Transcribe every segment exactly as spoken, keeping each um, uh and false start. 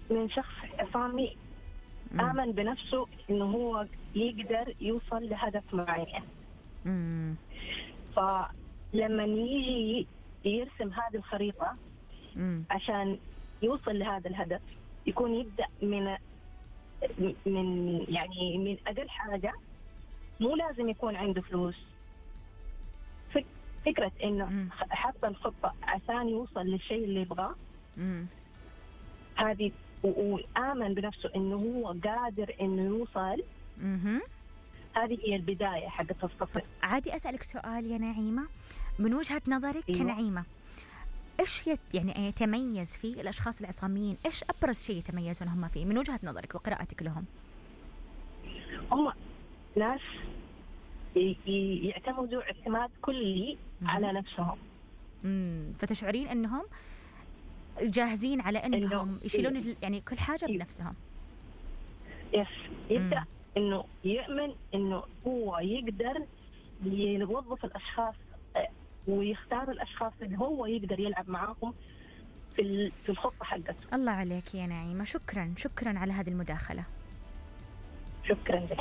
من شخص عصامي آمن بنفسه إنه هو يقدر يوصل لهدف معين. مم. فلما يجي يرسم هذه الخريطة مم. عشان يوصل لهذا الهدف، يكون يبدأ من من يعني من أقل حاجة. مو لازم يكون عنده فلوس. فك- فكرة إنه مم. حط الخطة عشان يوصل للشيء اللي يبغاه، مم. هذه و- وآمن بنفسه إنه هو قادر إنه يوصل. مهم. هذه هي البداية حقت الصفر. عادي أسألك سؤال يا نعيمة، من وجهة نظرك أيوة. كنعيمة، إيش يت يعني يتميز فيه الأشخاص العصاميين؟ إيش أبرز شيء يتميزون هم فيه من وجهة نظرك وقراءتك لهم؟ هم ناس ي- ي- يعتمدوا اعتماد كلي مهم. على نفسهم. مم. فتشعرين أنهم جاهزين على أنهم إنه- يشيلون ال- يعني كل حاجة إيه. بنفسهم. يس، يبدأ مم. إنه يؤمن إنه هو يقدر يوظف الأشخاص، آه، ويختار الأشخاص اللي هو يقدر يلعب معاهم في ال- في الخطة حقته. الله عليك يا نعيمة، شكرا شكرا على هذه المداخلة. شكرا لك.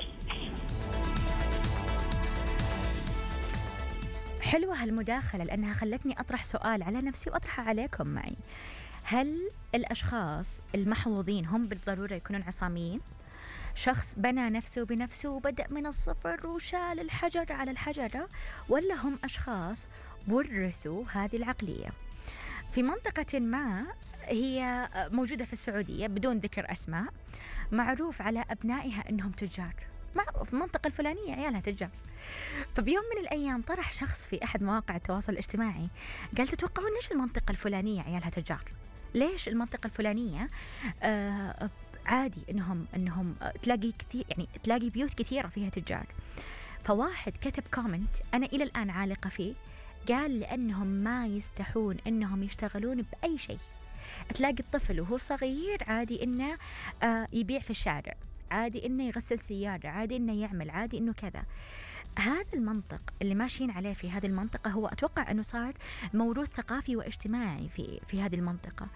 حلوة هالمداخلة لأنها خلتني أطرح سؤال على نفسي وأطرحه عليكم معي. هل الأشخاص المحظوظين هم بالضرورة يكونون عصاميين؟ شخص بنى نفسه بنفسه وبدأ من الصفر وشال الحجر على الحجرة، ولا هم أشخاص ورثوا هذه العقلية؟ في منطقة ما هي موجودة في السعودية بدون ذكر أسماء، معروف على أبنائها أنهم تجار، معروف المنطقة الفلانية عيالها تجار. فبيوم من الأيام طرح شخص في أحد مواقع التواصل الاجتماعي، قال تتوقعون ليش المنطقة الفلانية عيالها تجار؟ ليش المنطقة الفلانية آه عادي إنهم إنهم تلاقي كثير، يعني تلاقي بيوت كثيرة فيها تجار؟ فواحد كتب كومنت أنا إلى الآن عالقة فيه، قال لأنهم ما يستحون إنهم يشتغلون بأي شيء. تلاقي الطفل وهو صغير عادي إنه آه يبيع في الشارع، عادي إنه يغسل سيارة، عادي إنه يعمل، عادي إنه كذا. هذا المنطق اللي ماشيين عليه في هذه المنطقة هو أتوقع أنه صار موروث ثقافي واجتماعي في في هذه المنطقة.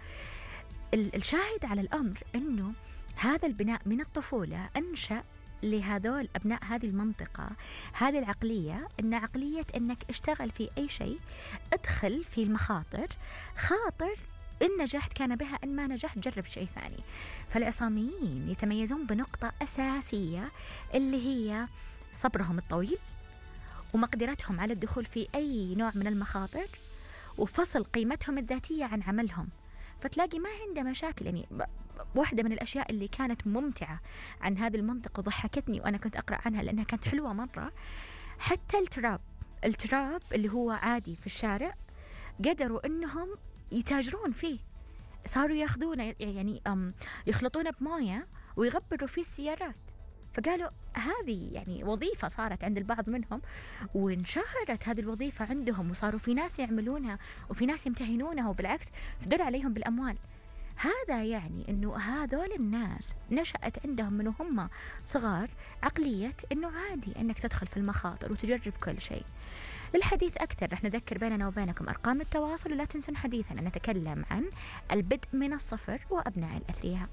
الشاهد على الأمر أنه هذا البناء من الطفولة أنشأ لهذول أبناء هذه المنطقة هذه العقلية، أن عقلية أنك اشتغل في أي شيء، ادخل في المخاطر، خاطر إن نجحت كان بها، إن ما نجحت جرب شيء ثاني. فالعصاميين يتميزون بنقطة أساسية اللي هي صبرهم الطويل ومقدرتهم على الدخول في أي نوع من المخاطر وفصل قيمتهم الذاتية عن عملهم. فتلاقي ما عنده مشاكل. يعني واحدة من الأشياء اللي كانت ممتعة عن هذه المنطقة وضحكتني وأنا كنت أقرأ عنها لأنها كانت حلوة مرة، حتى التراب التراب اللي هو عادي في الشارع قدروا أنهم يتاجرون فيه، صاروا ياخذونه يعني يخلطونه بموية ويغبروا فيه السيارات. فقالوا هذه يعني وظيفة صارت عند البعض منهم، وانشهرت هذه الوظيفة عندهم، وصاروا في ناس يعملونها وفي ناس يمتهنونها، وبالعكس تدر عليهم بالأموال. هذا يعني أنه هذول الناس نشأت عندهم من هم صغار عقلية أنه عادي أنك تدخل في المخاطر وتجرب كل شيء. للحديث أكثر رح نذكر بيننا وبينكم أرقام التواصل، ولا تنسون حديثنا نتكلم عن البدء من الصفر وأبناء الأثرياء.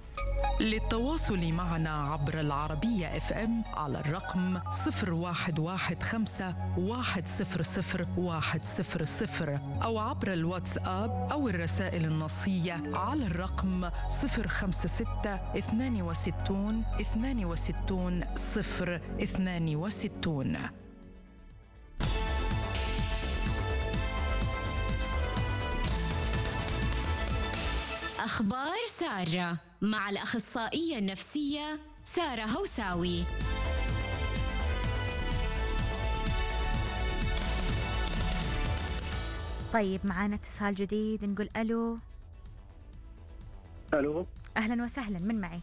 للتواصل معنا عبر العربية اف ام على الرقم صفر واحد واحد خمسة واحد صفر صفر واحد صفر صفر، أو عبر الواتساب أو الرسائل النصية على الرقم صفر خمسة ستة اثنان وستون اثنان وستون صفر اثنان وستون. أخبار سارة مع الأخصائية النفسية سارة هوساوي. طيب معنا اتصال جديد، نقول ألو. ألو، أهلا وسهلا، من معي؟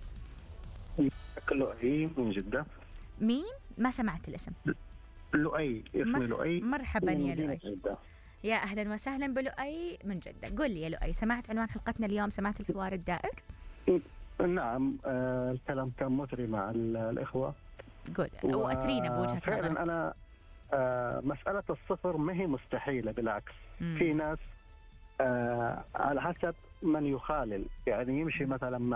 لؤي من جدة. مين؟ ما سمعت الاسم. لؤي، اسمي مر... لؤي. مرحبا يا لؤي. يا أهلا وسهلا بلؤي من جدة. قل لي يا لؤي، سمعت عنوان حلقتنا اليوم؟ سمعت الحوار الدائر؟ نعم، آه الكلام كان مثري مع الإخوة. قل وأثرينا بوجهة نظرك. فعلا أنا آه مسألة الصفر ما هي مستحيلة، بالعكس. مم. في ناس آه على حسب من يخالل، يعني يمشي مثلا مع